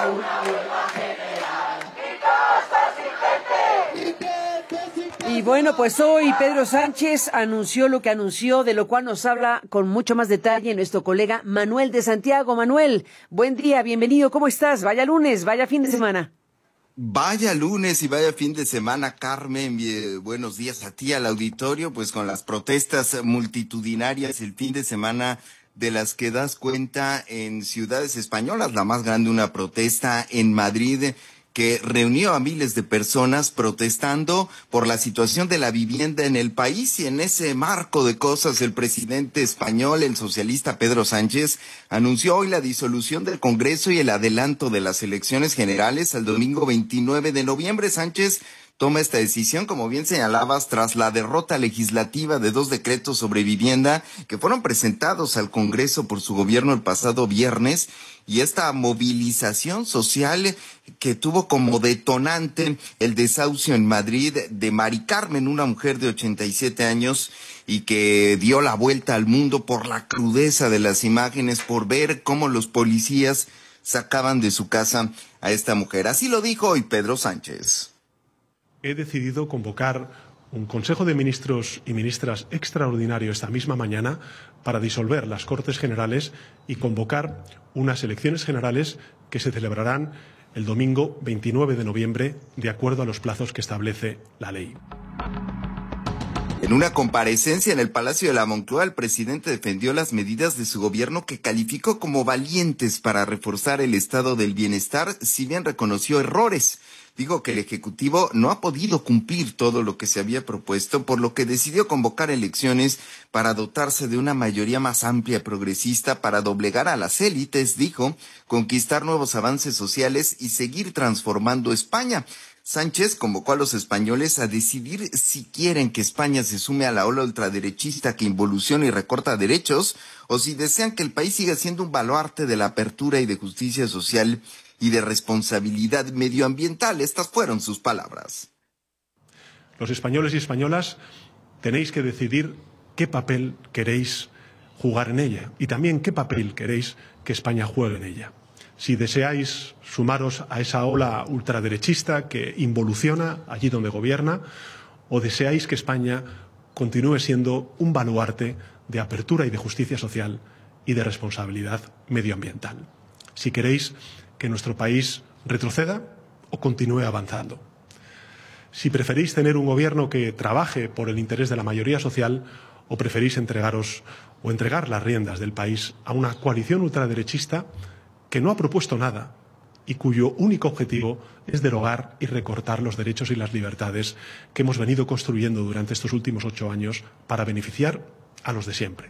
Y bueno, pues hoy Pedro Sánchez anunció lo que anunció, de lo cual nos habla con mucho más detalle nuestro colega Manuel de Santiago. Manuel, buen día, bienvenido, ¿cómo estás? Vaya lunes, vaya fin de semana. Vaya lunes y vaya fin de semana, Carmen. Buenos días a ti, al auditorio. Pues con las protestas multitudinarias el fin de semana de las que das cuenta en ciudades españolas, la más grande, una protesta en Madrid que reunió a miles de personas protestando por la situación de la vivienda en el país, y en ese marco de cosas el presidente español, el socialista Pedro Sánchez, anunció hoy la disolución del Congreso y el adelanto de las elecciones generales al domingo 29 de noviembre. Sánchez toma esta decisión, como bien señalabas, tras la derrota legislativa de 2 decretos sobre vivienda que fueron presentados al Congreso por su gobierno el pasado viernes, y esta movilización social que tuvo como detonante el desahucio en Madrid de Mari Carmen, una mujer de 87 años, y que dio la vuelta al mundo por la crudeza de las imágenes, por ver cómo los policías sacaban de su casa a esta mujer. Así lo dijo hoy Pedro Sánchez. He decidido convocar un Consejo de Ministros y Ministras extraordinario esta misma mañana para disolver las Cortes Generales y convocar unas elecciones generales que se celebrarán el domingo 29 de noviembre, de acuerdo a los plazos que establece la ley. En una comparecencia en el Palacio de la Moncloa, el presidente defendió las medidas de su gobierno, que calificó como valientes para reforzar el estado del bienestar, si bien reconoció errores. Dijo que el Ejecutivo no ha podido cumplir todo lo que se había propuesto, por lo que decidió convocar elecciones para dotarse de una mayoría más amplia progresista, para doblegar a las élites, dijo, conquistar nuevos avances sociales y seguir transformando España. Sánchez convocó a los españoles a decidir si quieren que España se sume a la ola ultraderechista que involuciona y recorta derechos, o si desean que el país siga siendo un baluarte de la apertura y de justicia social y de responsabilidad medioambiental. Estas fueron sus palabras. Los españoles y españolas tenéis que decidir qué papel queréis jugar en ella, y también qué papel queréis que España juegue en ella. Si deseáis sumaros a esa ola ultraderechista que involuciona allí donde gobierna, o deseáis que España continúe siendo un baluarte de apertura y de justicia social y de responsabilidad medioambiental. Si queréis que nuestro país retroceda o continúe avanzando. Si preferís tener un gobierno que trabaje por el interés de la mayoría social, o preferís entregar las riendas del país a una coalición ultraderechista que no ha propuesto nada y cuyo único objetivo es derogar y recortar los derechos y las libertades que hemos venido construyendo durante estos últimos 8 años para beneficiar a los de siempre.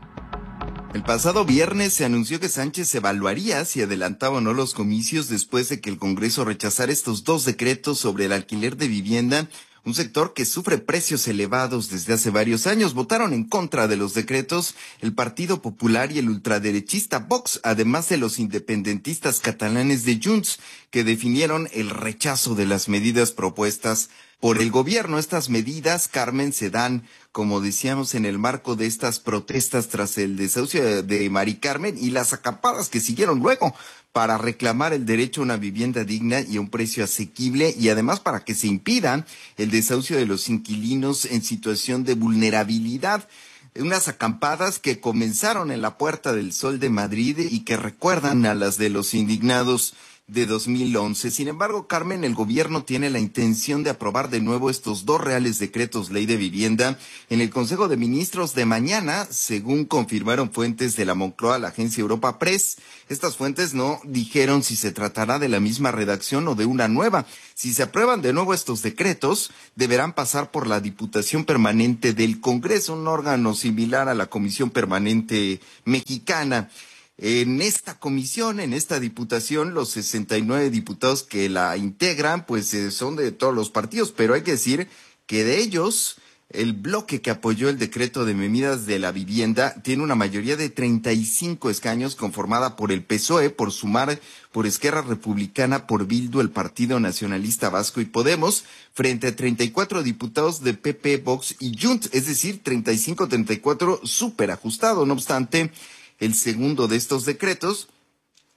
El pasado viernes se anunció que Sánchez evaluaría si adelantaba o no los comicios después de que el Congreso rechazara estos 2 decretos sobre el alquiler de vivienda, un sector que sufre precios elevados desde hace varios años. Votaron en contra de los decretos el Partido Popular y el ultraderechista Vox, además de los independentistas catalanes de Junts, que definieron el rechazo de las medidas propuestas por el gobierno. Estas medidas, Carmen, se dan, como decíamos, en el marco de estas protestas tras el desahucio de Mari Carmen y las acampadas que siguieron luego, para reclamar el derecho a una vivienda digna y a un precio asequible, y además para que se impida el desahucio de los inquilinos en situación de vulnerabilidad. Unas acampadas que comenzaron en la Puerta del Sol de Madrid y que recuerdan a las de los indignados de 2011. Sin embargo, Carmen, el gobierno tiene la intención de aprobar de nuevo estos 2 reales decretos ley de vivienda en el Consejo de Ministros de mañana, según confirmaron fuentes de la Moncloa a la agencia Europa Press. Estas fuentes no dijeron si se tratará de la misma redacción o de una nueva. Si se aprueban de nuevo estos decretos, deberán pasar por la Diputación Permanente del Congreso, un órgano similar a la Comisión Permanente Mexicana. En esta comisión, en esta diputación, los 69 diputados que la integran, pues son de todos los partidos, pero hay que decir que de ellos, el bloque que apoyó el decreto de medidas de la vivienda tiene una mayoría de 35 escaños, conformada por el PSOE, por Sumar, por Esquerra Republicana, por Bildu, el Partido Nacionalista Vasco y Podemos, frente a 34 diputados de PP, Vox y Junts, es decir, 35-34 súper ajustado. No obstante, el segundo de estos decretos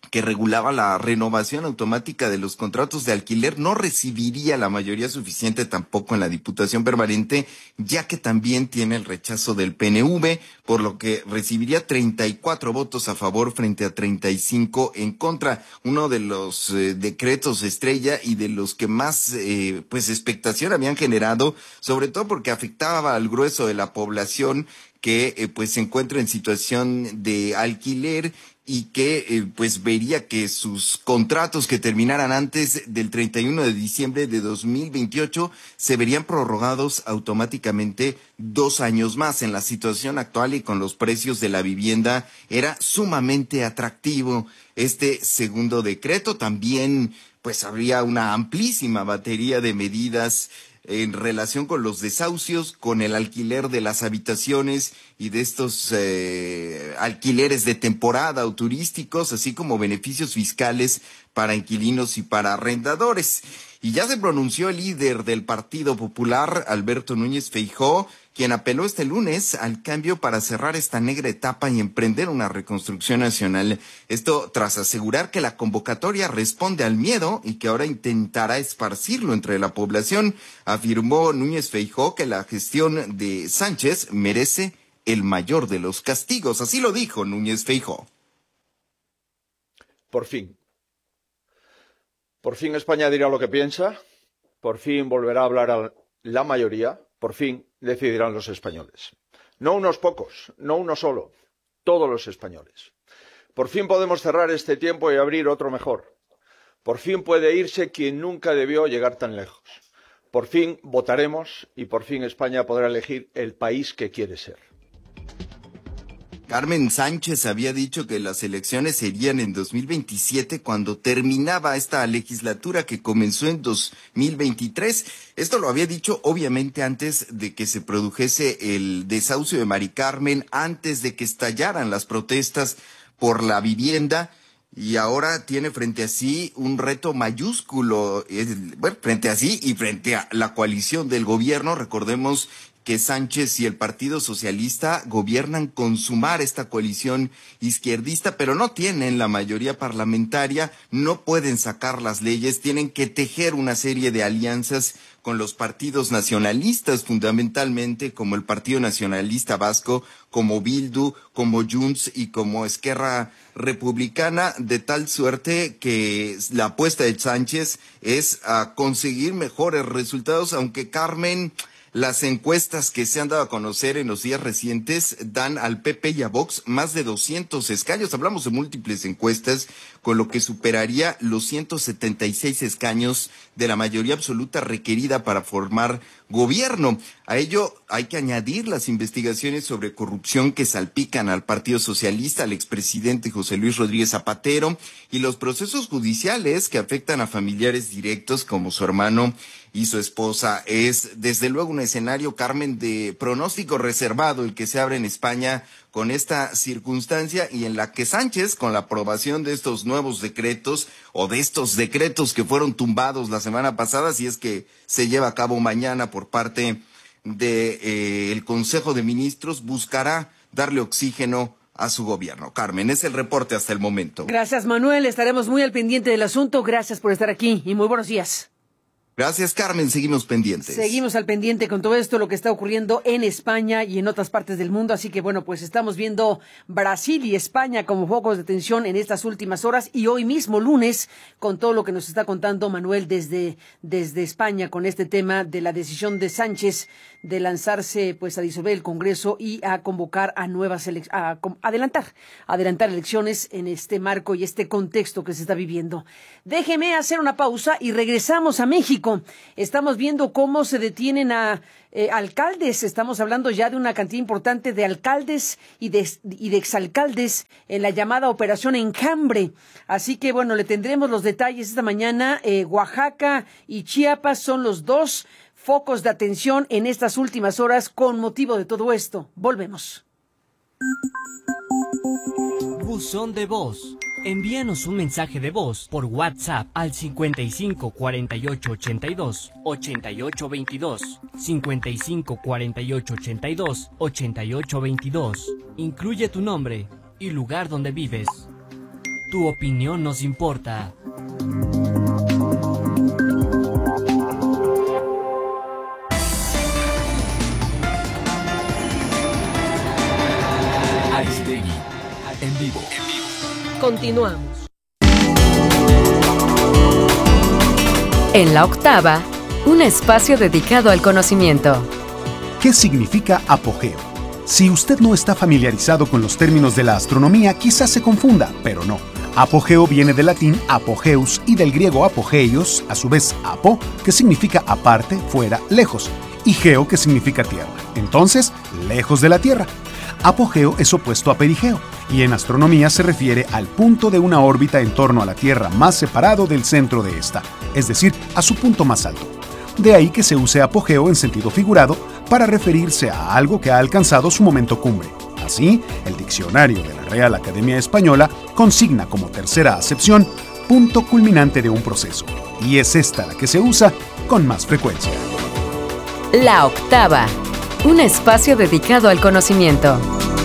que regulaba la renovación automática de los contratos de alquiler, no recibiría la mayoría suficiente tampoco en la Diputación Permanente, ya que también tiene el rechazo del PNV, por lo que recibiría 34 votos a favor frente a 35 en contra. Uno de los decretos estrella y de los que más expectación habían generado, sobre todo porque afectaba al grueso de la población que se encuentra en situación de alquiler y que vería que sus contratos que terminaran antes del 31 de diciembre de 2028 se verían prorrogados automáticamente 2 años más. En la situación actual y con los precios de la vivienda era sumamente atractivo este segundo decreto. También habría una amplísima batería de medidas en relación con los desahucios, con el alquiler de las habitaciones y de estos alquileres de temporada o turísticos, así como beneficios fiscales para inquilinos y para arrendadores. Y ya se pronunció el líder del Partido Popular, Alberto Núñez Feijóo, quien apeló este lunes al cambio para cerrar esta negra etapa y emprender una reconstrucción nacional. Esto tras asegurar que la convocatoria responde al miedo y que ahora intentará esparcirlo entre la población. Afirmó Núñez Feijóo que la gestión de Sánchez merece el mayor de los castigos. Así lo dijo Núñez Feijóo. Por fin España dirá lo que piensa, por fin volverá a hablar a la mayoría, por fin decidirán los españoles. No unos pocos, no uno solo, todos los españoles. Por fin podemos cerrar este tiempo y abrir otro mejor. Por fin puede irse quien nunca debió llegar tan lejos. Por fin votaremos y por fin España podrá elegir el país que quiere ser. Carmen Sánchez había dicho que las elecciones serían en 2027 cuando terminaba esta legislatura que comenzó en 2023. Esto lo había dicho obviamente antes de que se produjese el desahucio de Mari Carmen, antes de que estallaran las protestas por la vivienda. Y ahora tiene frente a sí un reto mayúsculo, frente a sí y frente a la coalición del gobierno. Recordemos que Sánchez y el Partido Socialista gobiernan con Sumar, esta coalición izquierdista, pero no tienen la mayoría parlamentaria, no pueden sacar las leyes, tienen que tejer una serie de alianzas con los partidos nacionalistas, fundamentalmente como el Partido Nacionalista Vasco, como Bildu, como Junts y como Esquerra Republicana, de tal suerte que la apuesta de Sánchez es a conseguir mejores resultados, aunque Carmen, las encuestas que se han dado a conocer en los días recientes dan al PP y a Vox más de 200 escaños. Hablamos de múltiples encuestas, con lo que superaría los 176 escaños de la mayoría absoluta requerida para formar gobierno. A ello hay que añadir las investigaciones sobre corrupción que salpican al Partido Socialista, al expresidente José Luis Rodríguez Zapatero, y los procesos judiciales que afectan a familiares directos como su hermano y su esposa. Es desde luego un escenario, Carmen, de pronóstico reservado el que se abre en España con esta circunstancia y en la que Sánchez, con la aprobación de estos nuevos decretos o de estos decretos que fueron tumbados la semana pasada, si es que se lleva a cabo mañana por parte del Consejo de Ministros, buscará darle oxígeno a su gobierno. Carmen, es el reporte hasta el momento. Gracias, Manuel. Estaremos muy al pendiente del asunto. Gracias por estar aquí y muy buenos días. Gracias, Carmen. Seguimos pendientes. Seguimos al pendiente con todo esto, lo que está ocurriendo en España y en otras partes del mundo. Así que, bueno, pues estamos viendo Brasil y España como focos de tensión en estas últimas horas y hoy mismo, lunes, con todo lo que nos está contando Manuel desde España con este tema de la decisión de Sánchez de lanzarse pues a disolver el Congreso y a convocar a nuevas adelantar elecciones en este marco y este contexto que se está viviendo. Déjeme hacer una pausa y regresamos a México. Estamos viendo cómo se detienen a alcaldes. Estamos hablando ya de una cantidad importante de alcaldes y de exalcaldes en la llamada Operación Enjambre. Así que, bueno, le tendremos los detalles esta mañana. Oaxaca y Chiapas son los dos focos de atención en estas últimas horas con motivo de todo esto. Volvemos. Buzón de voz. Envíanos un mensaje de voz por WhatsApp al 55 48 82 88 22, 55 48 82 88 22. Incluye tu nombre y lugar donde vives. Tu opinión nos importa. Aristegui, en vivo. Continuamos. En la octava, un espacio dedicado al conocimiento. ¿Qué significa apogeo? Si usted no está familiarizado con los términos de la astronomía, quizás se confunda, pero no. Apogeo viene del latín apogeus y del griego apogeios, a su vez apo, que significa aparte, fuera, lejos, y geo, que significa tierra. Entonces, lejos de la Tierra. Apogeo es opuesto a perigeo, y en astronomía se refiere al punto de una órbita en torno a la Tierra más separado del centro de esta, es decir, a su punto más alto. De ahí que se use apogeo en sentido figurado para referirse a algo que ha alcanzado su momento cumbre. Así, el diccionario de la Real Academia Española consigna como tercera acepción punto culminante de un proceso, y es esta la que se usa con más frecuencia. La octava, un espacio dedicado al conocimiento.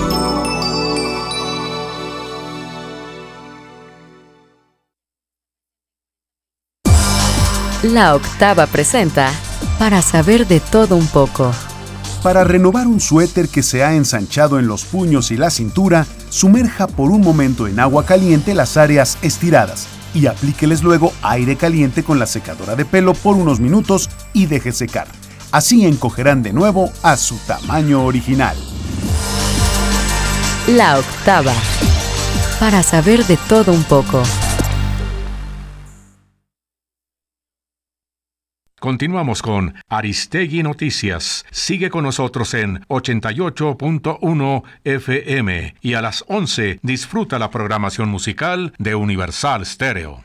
La octava presenta Para saber de todo un poco. Para renovar un suéter que se ha ensanchado en los puños y la cintura, sumerja por un momento en agua caliente las áreas estiradas y aplíqueles luego aire caliente con la secadora de pelo por unos minutos y deje secar. Así encogerán de nuevo a su tamaño original. La octava, para saber de todo un poco. Continuamos con Aristegui Noticias. Sigue con nosotros en 88.1 FM y a las 11 disfruta la programación musical de Universal Stereo.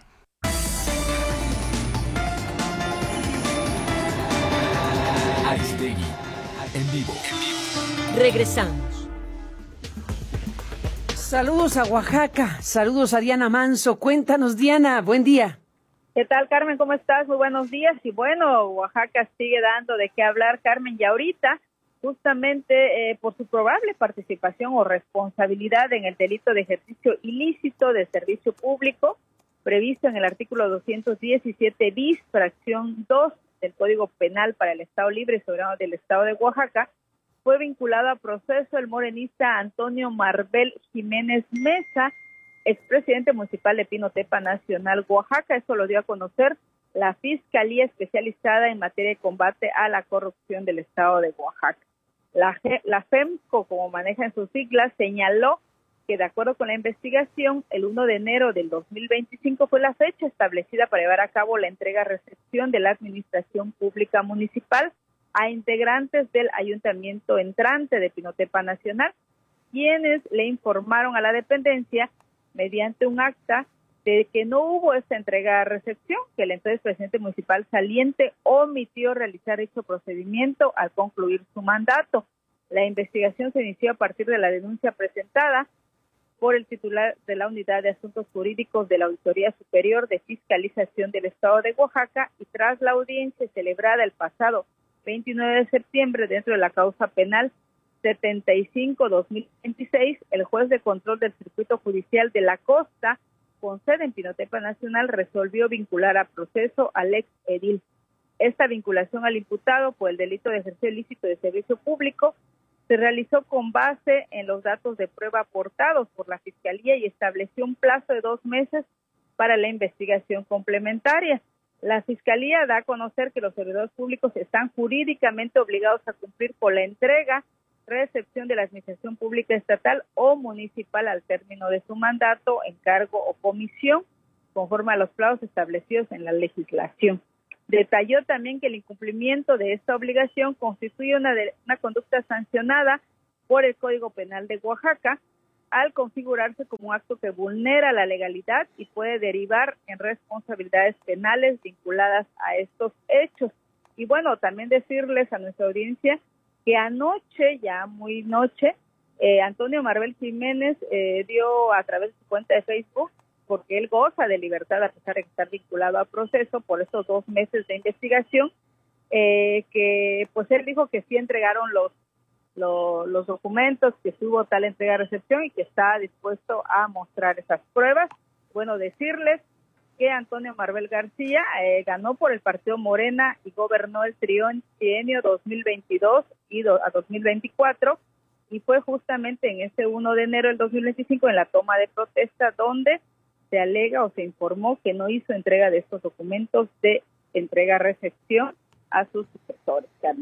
Aristegui, en vivo. Regresamos. Saludos a Oaxaca, saludos a Diana Manso. Cuéntanos, Diana, buen día. ¿Qué tal, Carmen? ¿Cómo estás? Muy buenos días. Y bueno, Oaxaca sigue dando de qué hablar, Carmen, y ahorita, justamente por su probable participación o responsabilidad en el delito de ejercicio ilícito de servicio público, previsto en el artículo 217 bis, fracción 2 del Código Penal para el Estado Libre y Soberano del Estado de Oaxaca, fue vinculado a proceso el morenista Antonio Marvel Jiménez Mesa, expresidente municipal de Pinotepa Nacional, Oaxaca. Eso lo dio a conocer la Fiscalía Especializada en Materia de Combate a la Corrupción del Estado de Oaxaca. La FEMCO, como maneja en sus siglas, señaló que de acuerdo con la investigación, el 1 de enero del 2025 fue la fecha establecida para llevar a cabo la entrega-recepción de la Administración Pública Municipal a integrantes del Ayuntamiento entrante de Pinotepa Nacional, quienes le informaron a la dependencia mediante un acta de que no hubo esta entrega-recepción, que el entonces presidente municipal saliente omitió realizar dicho procedimiento al concluir su mandato. La investigación se inició a partir de la denuncia presentada por el titular de la Unidad de Asuntos Jurídicos de la Auditoría Superior de Fiscalización del Estado de Oaxaca, y tras la audiencia celebrada el pasado 29 de septiembre dentro de la causa penal 75-2026, el juez de control del Circuito Judicial de la Costa, con sede en Pinotepa Nacional, resolvió vincular a proceso al ex edil. Esta vinculación al imputado por el delito de ejercicio ilícito de servicio público se realizó con base en los datos de prueba aportados por la Fiscalía y estableció un plazo de 2 meses para la investigación complementaria. La Fiscalía da a conocer que los servidores públicos están jurídicamente obligados a cumplir con la entrega, recepción de la Administración Pública Estatal o Municipal al término de su mandato, encargo o comisión, conforme a los plazos establecidos en la legislación. Detalló también que el incumplimiento de esta obligación constituye una conducta sancionada por el Código Penal de Oaxaca, al configurarse como un acto que vulnera la legalidad y puede derivar en responsabilidades penales vinculadas a estos hechos. Y bueno, también decirles a nuestra audiencia que anoche, ya muy noche, Antonio Marvel Jiménez dio a través de su cuenta de Facebook, porque él goza de libertad a pesar de estar vinculado a proceso por estos 2 meses de investigación, que pues él dijo que sí entregaron los documentos, que sí hubo tal entrega-recepción y que está dispuesto a mostrar esas pruebas. bueno, decirles que Antonio Marvel García ganó por el partido Morena y gobernó el trienio 2022 a 2024, y fue justamente en ese 1 de enero del 2025 en la toma de protesta donde se alega o se informó que no hizo entrega de estos documentos de entrega-recepción a sus sucesores, Carmen.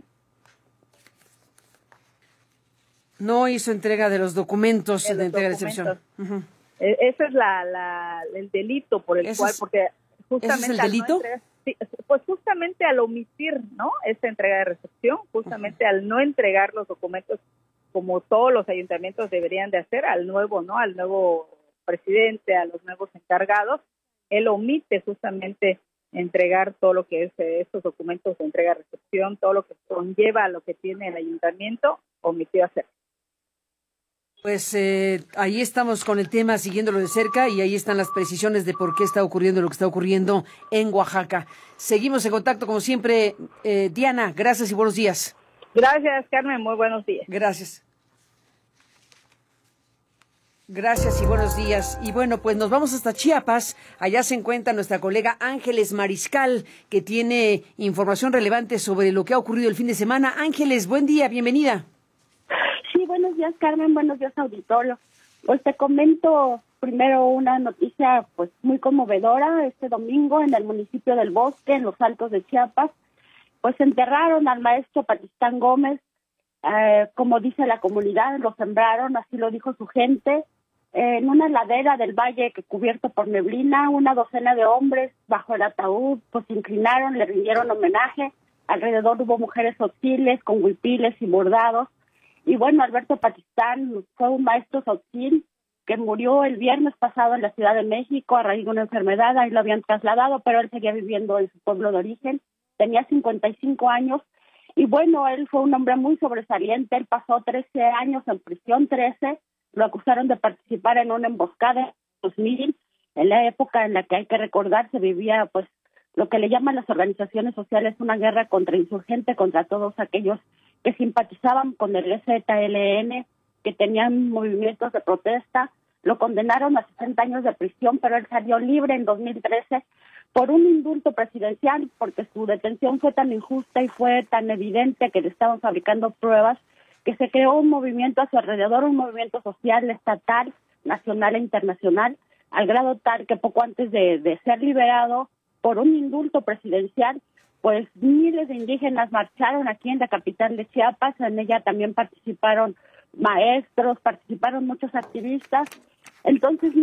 No hizo entrega de los documentos de entrega-recepción. Uh-huh. Ese es el delito por el cual, porque justamente... ¿Ese es el delito? Pues justamente al omitir, ¿no?, esta entrega de recepción, justamente al no entregar los documentos como todos los ayuntamientos deberían de hacer al nuevo presidente, a los nuevos encargados, él omite justamente entregar todo lo que es estos documentos de entrega-recepción, todo lo que conlleva a lo que tiene el ayuntamiento, omitió hacer. Pues ahí estamos con el tema, siguiéndolo de cerca, y ahí están las precisiones de por qué está ocurriendo lo que está ocurriendo en Oaxaca. Seguimos en contacto, como siempre. Diana, gracias y buenos días. Gracias, Carmen, muy buenos días. Gracias. Gracias y buenos días. Y bueno, pues nos vamos hasta Chiapas. Allá se encuentra nuestra colega Ángeles Mariscal, que tiene información relevante sobre lo que ha ocurrido el fin de semana. Ángeles, buen día, bienvenida. Sí, buenos días, Carmen, buenos días, auditorio. Pues te comento primero una noticia pues muy conmovedora. Este domingo en el municipio del Bosque, en los Altos de Chiapas, pues enterraron al maestro Patistán Gómez, como dice la comunidad, lo sembraron, así lo dijo su gente, en una ladera del valle que cubierto por neblina. Una docena de hombres bajo el ataúd pues se inclinaron, le rindieron homenaje. Alrededor hubo mujeres hostiles con huipiles y bordados. Y bueno, Alberto Patistán fue un maestro sotzil que murió el viernes pasado en la Ciudad de México a raíz de una enfermedad. Ahí lo habían trasladado, pero él seguía viviendo en su pueblo de origen. Tenía 55 años. Y bueno, él fue un hombre muy sobresaliente. Él pasó 13 años en prisión, 13. Lo acusaron de participar en una emboscada en 2000, en la época en la que hay que recordar se vivía pues lo que le llaman las organizaciones sociales una guerra contrainsurgente contra todos aquellos que simpatizaban con el ZLN, que tenían movimientos de protesta. Lo condenaron a 60 años de prisión, pero él salió libre en 2013 por un indulto presidencial, porque su detención fue tan injusta y fue tan evidente que le estaban fabricando pruebas, que se creó un movimiento a su alrededor, un movimiento social, estatal, nacional e internacional, al grado tal que poco antes de ser liberado por un indulto presidencial, pues miles de indígenas marcharon aquí en la capital de Chiapas. En ella también participaron maestros, participaron muchos activistas. Entonces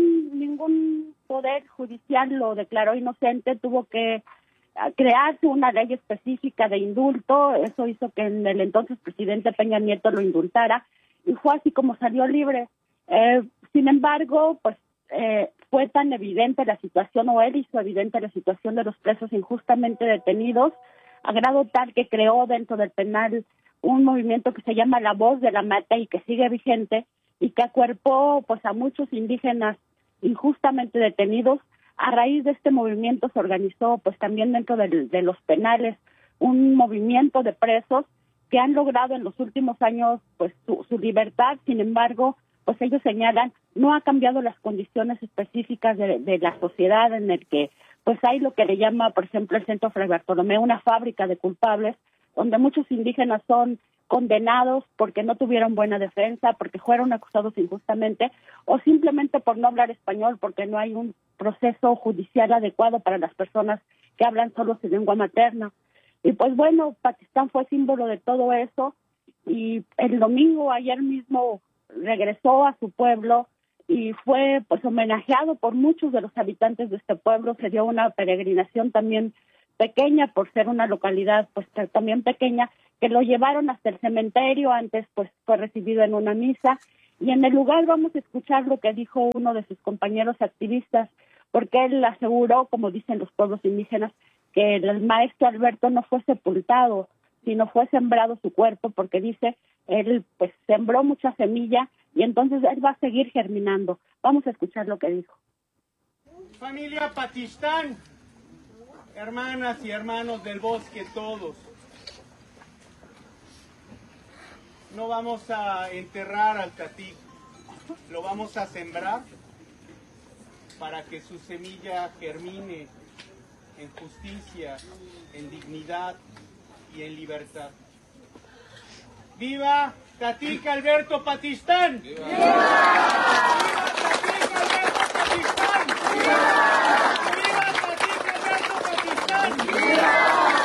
ningún poder judicial lo declaró inocente, tuvo que crearse una ley específica de indulto. Eso hizo que el entonces presidente Peña Nieto lo indultara, y fue así como salió libre. Sin embargo, pues fue tan evidente la situación, o él hizo evidente la situación de los presos injustamente detenidos, a grado tal que creó dentro del penal un movimiento que se llama La Voz de la Mata y que sigue vigente, y que acuerpó pues a muchos indígenas injustamente detenidos. A raíz de este movimiento se organizó pues también dentro de los penales un movimiento de presos que han logrado en los últimos años pues su libertad. Sin embargo, pues ellos señalan, no ha cambiado las condiciones específicas de la sociedad, en el que pues hay lo que le llama, por ejemplo, el Centro Fray Bartolomé, una fábrica de culpables, donde muchos indígenas son condenados porque no tuvieron buena defensa, porque fueron acusados injustamente, o simplemente por no hablar español, porque no hay un proceso judicial adecuado para las personas que hablan solo su lengua materna. Y pues bueno, Patistán fue símbolo de todo eso, y el domingo, ayer mismo, regresó a su pueblo y fue pues homenajeado por muchos de los habitantes de este pueblo. Se dio una peregrinación también pequeña, por ser una localidad pues también pequeña, que lo llevaron hasta el cementerio. Antes pues fue recibido en una misa, y en el lugar vamos a escuchar lo que dijo uno de sus compañeros activistas, porque él aseguró, como dicen los pueblos indígenas, que el maestro Alberto no fue sepultado, sino fue sembrado su cuerpo, porque dice, él pues sembró mucha semilla y entonces él va a seguir germinando. Vamos a escuchar lo que dijo. Familia Patistán, hermanas y hermanos del bosque todos, no vamos a enterrar al catí, lo vamos a sembrar para que su semilla germine en justicia, en dignidad y en libertad. ¡Viva Tatica Alberto Patistán! ¡Viva! ¡Viva Tatica Alberto Patistán! ¡Viva! ¡Viva Tatica Alberto Patistán! ¡Viva!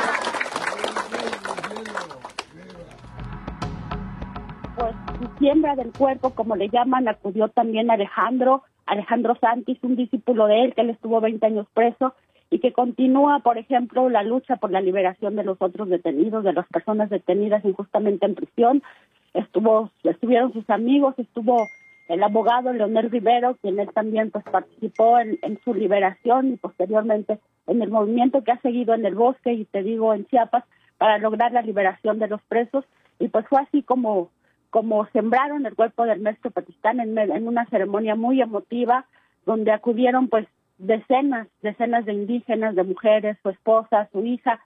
Pues su siembra del cuerpo, como le llaman, acudió también Alejandro Santis, un discípulo de él que él estuvo 20 años preso y que continúa, por ejemplo, la lucha por la liberación de los otros detenidos, de las personas detenidas injustamente en prisión. Estuvieron sus amigos, estuvo el abogado Leonel Rivero, quien él también pues participó en su liberación y posteriormente en el movimiento que ha seguido en el bosque y te digo en Chiapas para lograr la liberación de los presos. Y pues fue así como sembraron el cuerpo del maestro Patistán en una ceremonia muy emotiva donde acudieron pues decenas de indígenas, de mujeres, su esposa, su hija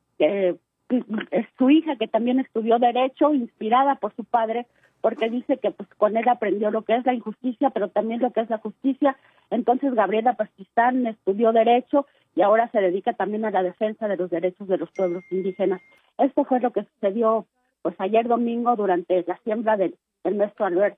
que también estudió Derecho, inspirada por su padre, porque dice que pues con él aprendió lo que es la injusticia, pero también lo que es la justicia. Entonces Gabriela Patistán estudió Derecho y ahora se dedica también a la defensa de los derechos de los pueblos indígenas. Esto fue lo que sucedió pues ayer domingo durante la siembra del maestro Alberto.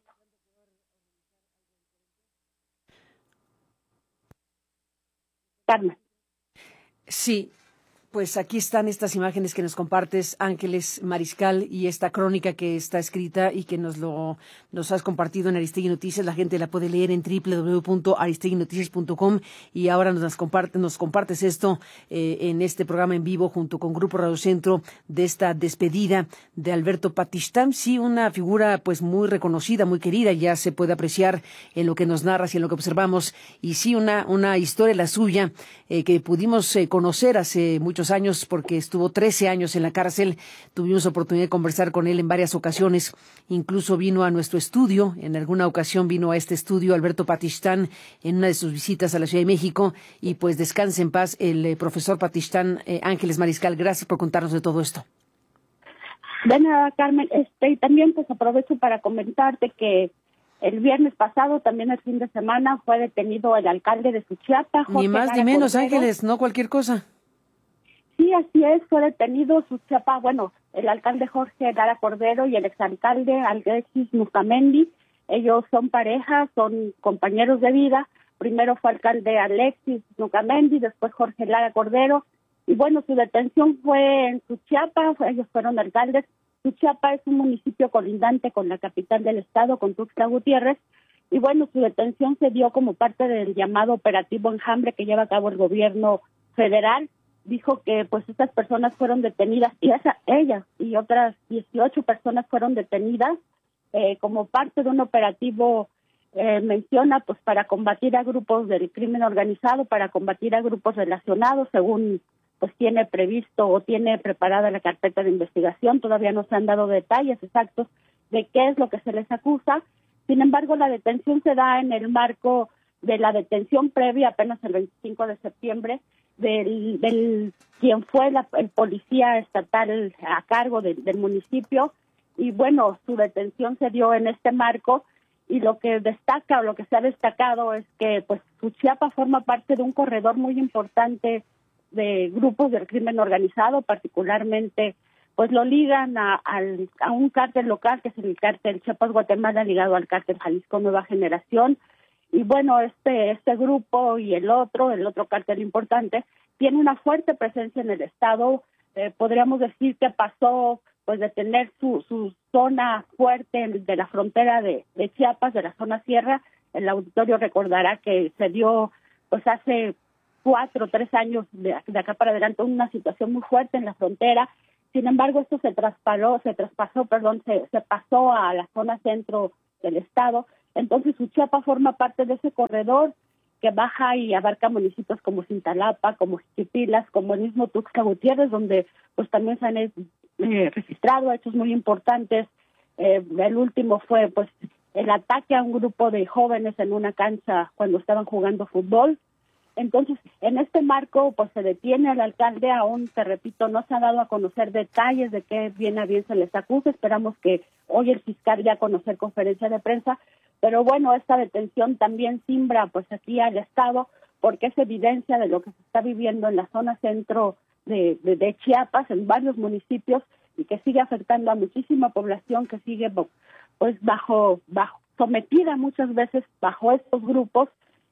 Carmen. Sí, pues aquí están estas imágenes que nos compartes, Ángeles Mariscal, y esta crónica que está escrita y que nos has compartido en Aristegui Noticias. La gente la puede leer en www.aristeguinoticias.com y ahora nos compartes esto en este programa en vivo junto con Grupo Radio Centro de esta despedida de Alberto Patistán. Sí, una figura pues muy reconocida, muy querida, ya se puede apreciar en lo que nos narras y en lo que observamos. Y sí, una historia la suya que pudimos conocer hace muchos años porque estuvo 13 años en la cárcel. Tuvimos oportunidad de conversar con él en varias ocasiones, incluso vino a nuestro estudio, en alguna ocasión vino a este estudio Alberto Patistán en una de sus visitas a la Ciudad de México y pues descanse en paz el profesor Patistán. Ángeles Mariscal, gracias por contarnos de todo esto. De nada, Carmen, y también pues aprovecho para comentarte que el viernes pasado, también el fin de semana, fue detenido el alcalde de Suchiapa, Jorge Ni más Lara ni menos, Cordero. Ángeles, no cualquier cosa. Sí, así es, fue detenido Suchiapa, el alcalde Jorge Lara Cordero y el exalcalde Alexis Nucamendi. Ellos son pareja, son compañeros de vida. Primero fue alcalde Alexis Nucamendi, después Jorge Lara Cordero. Y su detención fue en Suchiapa, ellos fueron alcaldes. Suchiapa es un municipio colindante con la capital del estado, con Tuxtla Gutiérrez. Y su detención se dio como parte del llamado operativo Enjambre que lleva a cabo el gobierno federal. Dijo que pues estas personas fueron detenidas, y ellas y otras 18 personas fueron detenidas como parte de un operativo, menciona, pues para combatir a grupos del crimen organizado, para combatir a grupos relacionados, según pues tiene previsto o tiene preparada la carpeta de investigación. Todavía no se han dado detalles exactos de qué es lo que se les acusa. Sin embargo, la detención se da en el marco de la detención previa, apenas el 25 de septiembre, del quien fue el policía estatal a cargo del municipio. Y su detención se dio en este marco, y lo que destaca o lo que se ha destacado es que pues Suchiapa forma parte de un corredor muy importante de grupos del crimen organizado, particularmente pues lo ligan a un cártel local que es el cártel Chiapas Guatemala, ligado al cártel Jalisco Nueva Generación. Y este grupo y el otro cártel importante tiene una fuerte presencia en el estado. Podríamos decir que pasó pues de tener su zona fuerte de la frontera de Chiapas, de la zona sierra. El auditorio recordará que se dio pues hace 4 o 3 años de acá para adelante una situación muy fuerte en la frontera. Sin embargo, esto se pasó a la zona centro del estado. Entonces Suchiapa forma parte de ese corredor que baja y abarca municipios como Cintalapa, como Jiquipilas, como el mismo Tuxtla Gutiérrez, donde pues también se han registrado hechos muy importantes. El último fue pues el ataque a un grupo de jóvenes en una cancha cuando estaban jugando fútbol. Entonces, en este marco, pues se detiene al alcalde. Aún, te repito, no se ha dado a conocer detalles de qué bien a bien se les acusa. Esperamos que hoy el fiscal ya a conocer conferencia de prensa, Pero bueno, esta detención también simbra pues aquí al Estado, porque es evidencia de lo que se está viviendo en la zona centro de Chiapas, en varios municipios, y que sigue afectando a muchísima población que sigue pues bajo sometida muchas veces bajo estos grupos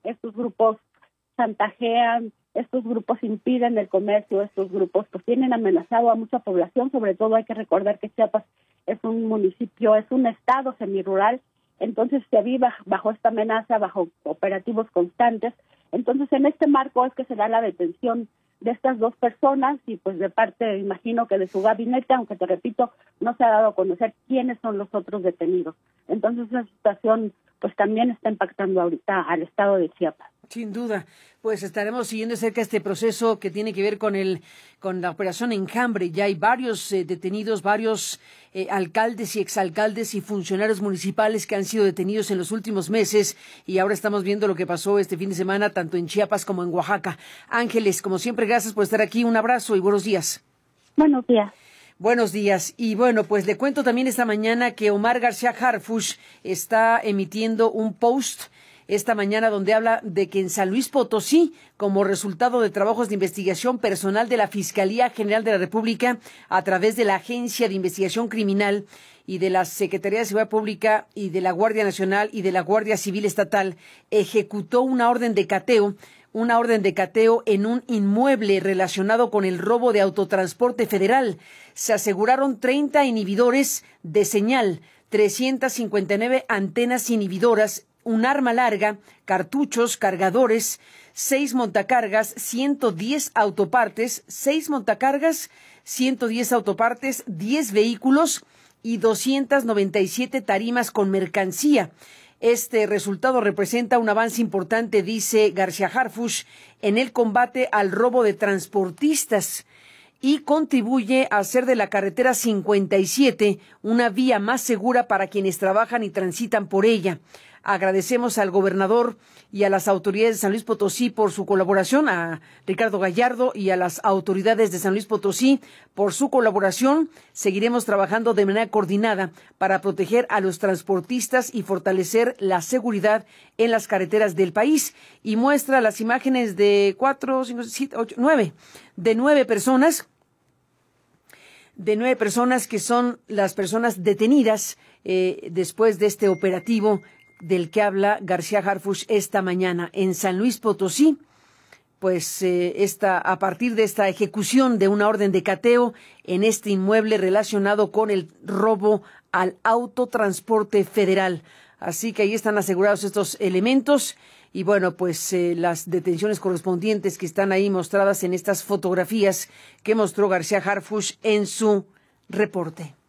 chantajean, estos grupos impiden el comercio, estos grupos pues tienen amenazado a mucha población. Sobre todo hay que recordar que Chiapas es un municipio, es un estado semirural, entonces se vive bajo esta amenaza, bajo operativos constantes. Entonces en este marco es que se da la detención de estas dos personas y pues de parte, imagino que de su gabinete, aunque te repito, no se ha dado a conocer quiénes son los otros detenidos. Entonces esa situación pues también está impactando ahorita al estado de Chiapas. Sin duda, pues estaremos siguiendo de cerca este proceso que tiene que ver con la operación Enjambre. Ya hay varios detenidos, varios alcaldes y exalcaldes y funcionarios municipales que han sido detenidos en los últimos meses, y ahora estamos viendo lo que pasó este fin de semana tanto en Chiapas como en Oaxaca. Ángeles, como siempre, gracias por estar aquí. Un abrazo y buenos días. Buenos días. Buenos días. Y bueno, pues le cuento también esta mañana que Omar García Harfuch está emitiendo un post esta mañana donde habla de que en San Luis Potosí, como resultado de trabajos de investigación personal de la Fiscalía General de la República a través de la Agencia de Investigación Criminal y de la Secretaría de Seguridad Pública y de la Guardia Nacional y de la Guardia Civil Estatal, ejecutó una orden de cateo en un inmueble relacionado con el robo de Autotransporte Federal. Se aseguraron 30 inhibidores de señal, 359 antenas inhibidoras, un arma larga, cartuchos, cargadores, 6 montacargas, 110 autopartes, 10 vehículos y 297 tarimas con mercancía. Este resultado representa un avance importante, dice García Harfuch, en el combate al robo de transportistas y contribuye a hacer de la carretera 57 una vía más segura para quienes trabajan y transitan por ella. Agradecemos al gobernador y a las autoridades de San Luis Potosí por su colaboración, a Ricardo Gallardo y a las autoridades de San Luis Potosí por su colaboración. Seguiremos trabajando de manera coordinada para proteger a los transportistas y fortalecer la seguridad en las carreteras del país. Y muestra las imágenes de 9 personas que son las personas detenidas después de este operativo del que habla García Harfuch esta mañana en San Luis Potosí. Pues a partir de esta ejecución de una orden de cateo en este inmueble relacionado con el robo al Autotransporte Federal. Así que ahí están asegurados estos elementos y bueno, pues las detenciones correspondientes que están ahí mostradas en estas fotografías que mostró García Harfuch en su reporte.